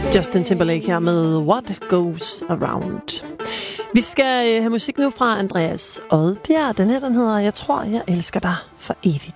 Justin Timberlake her med What Goes Around. Vi skal have musik nu fra Andreas Odbjerg. Den her, den hedder Jeg tror, jeg elsker dig for evigt.